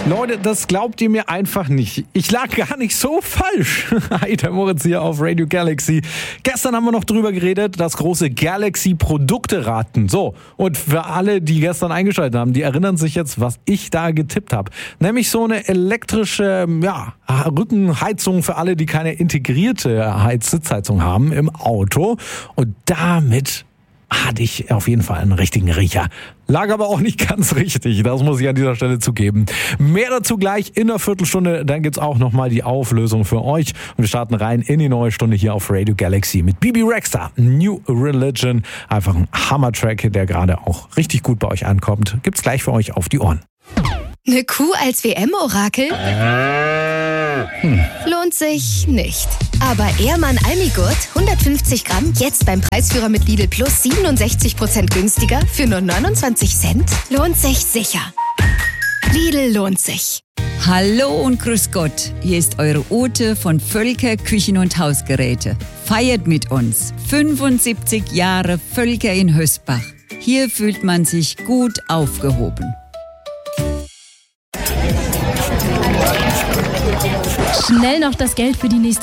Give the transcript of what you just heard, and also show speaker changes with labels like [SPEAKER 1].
[SPEAKER 1] Leute, das glaubt ihr mir einfach nicht. Ich lag gar nicht so falsch. Hi, der Moritz hier auf Radio Galaxy. Gestern haben wir noch drüber geredet, das große Galaxy-Produkte-Raten. So, und für alle, die gestern eingeschaltet haben, die erinnern sich jetzt, was ich da getippt habe. Nämlich so eine elektrische Rückenheizung für alle, die keine integrierte Sitzheizung haben im Auto. Und damit hatte ich auf jeden Fall einen richtigen Riecher. Lag aber auch nicht ganz richtig, das muss ich an dieser Stelle zugeben. Mehr dazu gleich in einer Viertelstunde, dann gibt's auch nochmal die Auflösung für euch. Und wir starten rein in die neue Stunde hier auf Radio Galaxy mit Bibi Rexha, New Religion. Einfach ein Hammer-Track, der gerade auch richtig gut bei euch ankommt. Gibt's gleich für euch auf die Ohren.
[SPEAKER 2] Eine Kuh als WM-Orakel? Lohnt sich nicht. Aber Ehrmann Almigurt, 150 Gramm, jetzt beim Preisführer mit Lidl Plus 67% günstiger für nur 29 Cent? Lohnt sich sicher. Lidl lohnt sich.
[SPEAKER 3] Hallo und grüß Gott, hier ist eure Ute von Völker Küchen und Hausgeräte. Feiert mit uns 75 Jahre Völker in Hösbach. Hier fühlt man sich gut aufgehoben.
[SPEAKER 4] Schnell noch das Geld für die nächste